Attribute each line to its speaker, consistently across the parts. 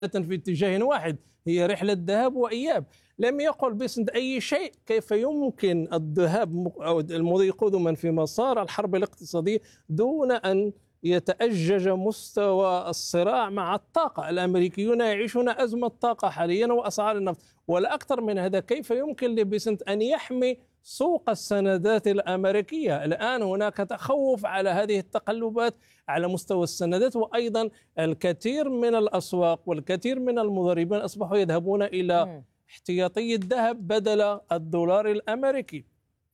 Speaker 1: في اتجاه واحد، هي رحلة ذهاب وإياب. لم يقل بيسنت أي شيء كيف يمكن الذهاب أو المضي قدما في مسار الحرب الاقتصادية دون أن يتأجج مستوى الصراع مع الطاقة. الأمريكيون يعيشون أزمة طاقة حاليا وأسعار النفط، ولا أكثر من هذا. كيف يمكن لبيسنت أن يحمي سوق السندات الأمريكية؟ الآن هناك تخوف على هذه التقلبات على مستوى السندات، وأيضا الكثير من الأسواق والكثير من المضاربين أصبحوا يذهبون إلى احتياطي الذهب بدل الدولار الأمريكي.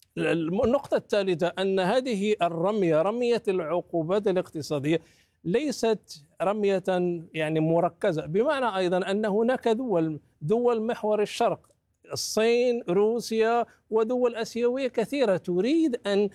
Speaker 1: النقطة الثالثة أن هذه رمية العقوبات الاقتصادية ليست رمية يعني مركزة، بمعنى أيضا أن هناك دول محور الشرق، الصين، روسيا، ودول آسيوية كثيرة تريد أن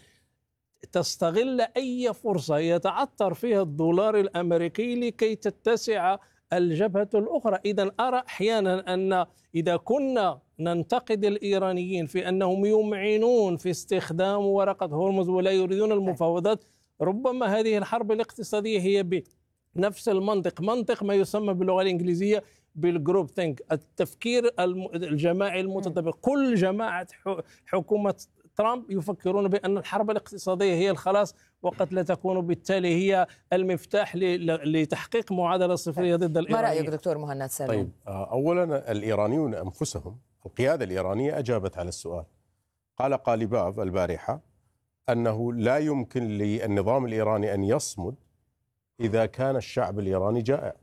Speaker 1: تستغل أي فرصة يتعثر فيها الدولار الأمريكي لكي تتسع الجبهة الأخرى. إذا أرى أحيانا أن إذا كنا ننتقد الإيرانيين في أنهم يمعنون في استخدام ورقة هرمز ولا يريدون المفاوضات، ربما هذه الحرب الاقتصادية هي بنفس المنطق، منطق ما يسمى باللغة الإنجليزية بالجروب ثينك، التفكير الجماعي المتطابق. كل جماعة حكومة ترامب يفكرون بأن الحرب الاقتصادية هي الخلاص، وقد لا تكون بالتالي هي المفتاح لتحقيق معادلة صفرية ضد الإيرانيين.
Speaker 2: ما رأيك دكتور مهند سالم؟
Speaker 3: طيب، أولا الإيرانيون أنفسهم، القيادة الإيرانية أجابت على السؤال. قال قاليباف البارحة أنه لا يمكن للنظام الإيراني أن يصمد إذا كان الشعب الإيراني جائع،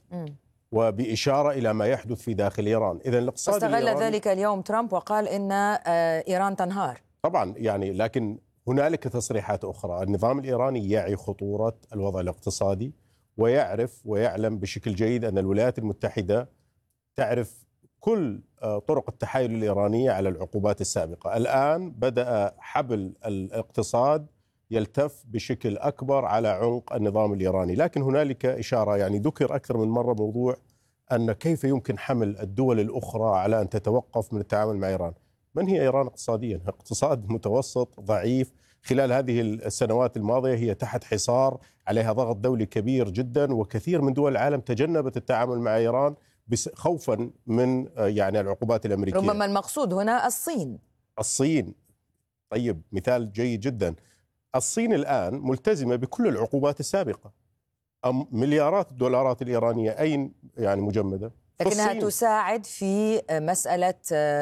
Speaker 3: وبإشارة إلى ما يحدث في داخل إيران. إذا الاقتصاد
Speaker 2: استغل ذلك اليوم ترامب وقال إن إيران تنهار. طبعا
Speaker 3: يعني، لكن هنالك تصريحات أخرى. النظام الإيراني يعي خطورة الوضع الاقتصادي، ويعرف ويعلم بشكل جيد أن الولايات المتحدة تعرف كل طرق التحايل الإيرانية على العقوبات السابقة. الآن بدأ حبل الاقتصاد يلتف بشكل أكبر على عنق النظام الإيراني، لكن هنالك إشارة، يعني ذكر أكثر من مرة موضوع أن كيف يمكن حمل الدول الأخرى على أن تتوقف من التعامل مع إيران. من هي إيران اقتصاديا؟ اقتصاد متوسط ضعيف. خلال هذه السنوات الماضية هي تحت حصار، عليها ضغط دولي كبير جدا، وكثير من دول العالم تجنبت التعامل مع إيران خوفا من يعني العقوبات الأمريكية.
Speaker 2: ربما المقصود هنا الصين.
Speaker 3: طيب، مثال جيد جدا. الصين الآن ملتزمة بكل العقوبات السابقة. مليارات الدولارات الإيرانية أين يعني مجمدة؟
Speaker 2: لكنها تساعد في مسألة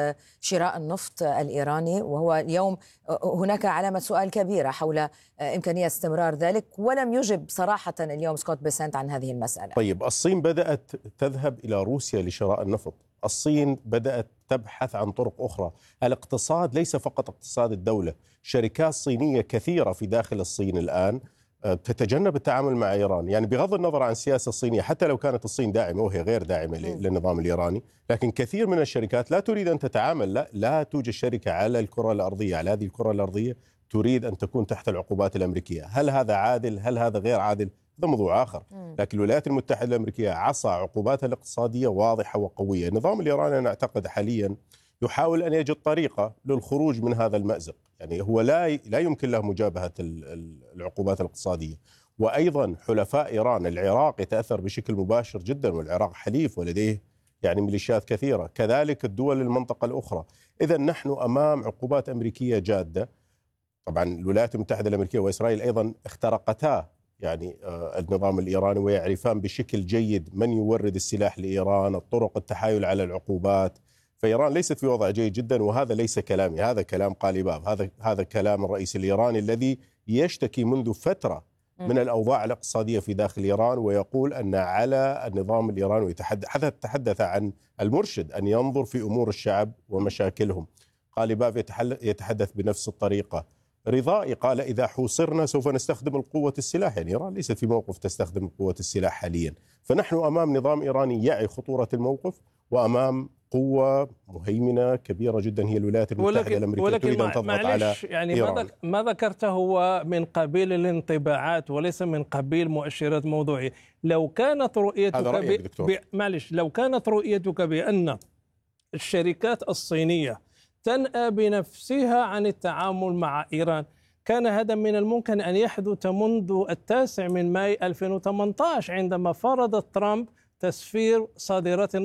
Speaker 2: شراء النفط الإيراني، وهو اليوم هناك علامة سؤال كبيرة حول إمكانية استمرار ذلك، ولم يجب صراحة اليوم سكوت بيسنت عن هذه المسألة.
Speaker 3: طيب، الصين بدأت تذهب إلى روسيا لشراء النفط، الصين بدأت تبحث عن طرق أخرى. الاقتصاد ليس فقط اقتصاد الدولة، شركات صينية كثيرة في داخل الصين الآن تتجنب التعامل مع إيران. يعني بغض النظر عن السياسة الصينية، حتى لو كانت الصين داعمة وهي غير داعمة للنظام الإيراني، لكن كثير من الشركات لا تريد أن تتعامل. لا توجد شركة على الكرة الأرضية، على هذه الكرة الأرضية، تريد أن تكون تحت العقوبات الأمريكية. هل هذا عادل؟ هل هذا غير عادل؟ هذا موضوع آخر. لكن الولايات المتحدة الأمريكية عصا عقوباتها الاقتصادية واضحة وقوية. النظام الإيراني أنا أعتقد حاليا يحاول أن يجد طريقة للخروج من هذا المأزق. يعني هو لا يمكن له مجابهة العقوبات الاقتصادية. وأيضا حلفاء إيران، العراق يتأثر بشكل مباشر جدا، والعراق حليف ولديه يعني ميليشيات كثيرة، كذلك الدول المنطقة الأخرى. إذا نحن أمام عقوبات أمريكية جادة. طبعا الولايات المتحدة الأمريكية وإسرائيل أيضا اخترقتا يعني النظام الإيراني، ويعرفان بشكل جيد من يورد السلاح لإيران، الطرق التحايل على العقوبات. فإيران ليست في وضع جيد جدا، وهذا ليس كلامي، هذا كلام قاليباف، هذا كلام الرئيس الإيراني الذي يشتكي منذ فترة من الأوضاع الاقتصادية في داخل إيران، ويقول أن على النظام الإيراني، تحدث عن المرشد أن ينظر في أمور الشعب ومشاكلهم. قاليباف يتحدث بنفس الطريقة. رضائي قال إذا حوصرنا سوف نستخدم القوة السلاح. يعني إيران ليست في موقف تستخدم قوة السلاح حاليا. فنحن أمام نظام إيراني يعي خطورة الموقف، وأمام قوة مهيمنة كبيرة جدا هي الولايات المتحدة الأمريكية تريد أن تضغط على
Speaker 1: يعني
Speaker 3: إيران.
Speaker 1: ما ذكرته هو من قبيل الانطباعات وليس من قبيل مؤشرات موضوعية. لو كانت رؤيتك بأن الشركات الصينية تنأى بنفسها عن التعامل مع إيران، كان هذا من الممكن أن يحدث منذ 9 مايو 2018 عندما فرض ترامب تسفير صادرات